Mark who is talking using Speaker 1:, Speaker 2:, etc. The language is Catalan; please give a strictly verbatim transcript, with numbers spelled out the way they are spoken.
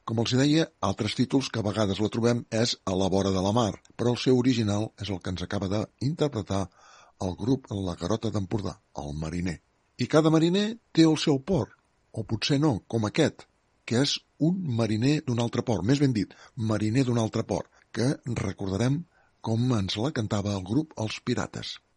Speaker 1: Com els deia, altres títols que a vegades la trobem és A la vora de la mar, però el seu original és el que ens acaba d'interpretar el grup La Garota d'Empordà, El mariner. I cada mariner té el seu port, o potser no, com aquest, que és un mariner d'un altre port, més ben dit, mariner d'un altre port, que recordarem com ens la cantava el grup Els Pirates.